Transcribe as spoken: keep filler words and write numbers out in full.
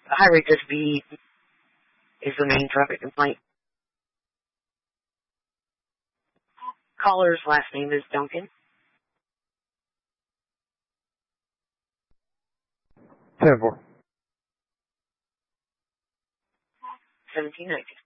high rate of speed is the main traffic complaint. Caller's last name is Duncan. ten four. seventeen ninety.